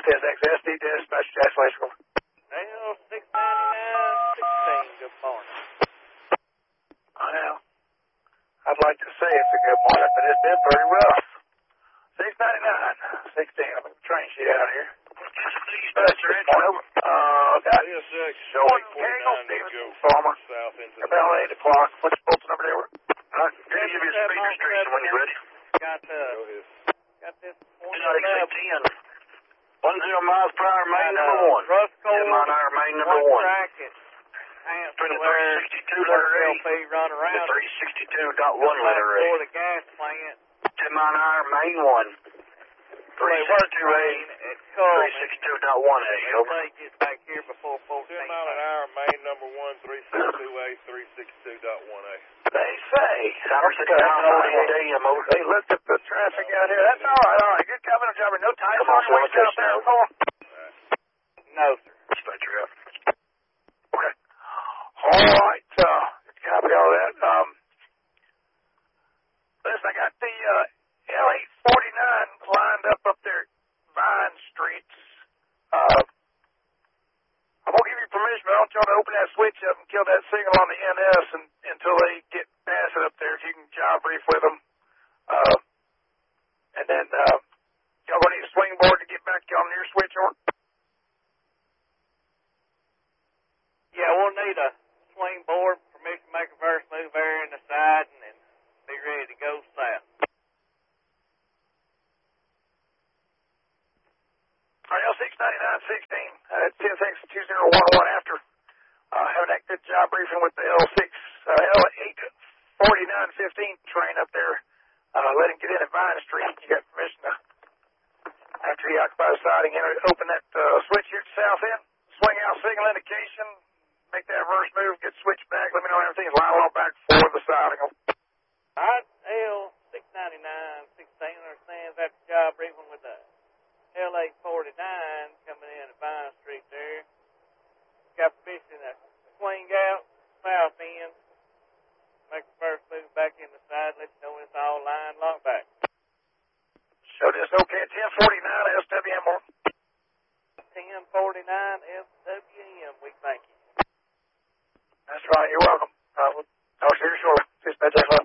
XSD dispatch Jack Flash. L 699-16, good morning. Well, I'd like to say it's a good morning, but it's been pretty rough. 699-16, I'm in the train sheet out here. Dispatcher, got Jordan Cagle, Stevenson, Farmer. About 8 o'clock. What's the bolts number there? Give you a speed restriction when you're ready. Got this 10. 10 miles per hour, main number 1. 10 miles an hour, main number 1. Between the 362 letter A and the 362.1 letter A. For the gas plant. 10 mile an hour, main 1. 362A, 362.1A. Over. Get back here before 14. 10 mile an hour, main number 1, 362A, 362.1A. They say. They looked at the traffic out here. That's all right. Good covenant driver. No time for wait out there. No, sir. Dispatcher up. Okay. All right. Copy all that. Listen, I got the L849 lined up there, Vine Street. I'm going to give you permission, but I want y'all to open that switch up and kill that signal on the NS until they get past it up there. If you can job brief with them. And then y'all going to need a swing board to get back on your switch, or? Yeah, we'll need a swing board, permission to make a reverse move there in the side, and then be ready to go south. All right, L699-16, that's CSX 2011 after having that good job briefing with the L849-15 train up there. Let him get in at Vine Street. You got permission to, after he occupies siding, open that switch here at the south end, swing out signal indication, make that reverse move, get switched back, let me know everything's lined all back for the siding. All right, L699-16 understands that job briefing with the L849 coming in at Vine Street there. Got permission to swing out south end, make the first move back in the side, let you know when it's all lined locked back. So this okay at 1049 SWM. 1049 SWM, we thank you. That's right, you're welcome. We'll talk to you shortly. Dispatch.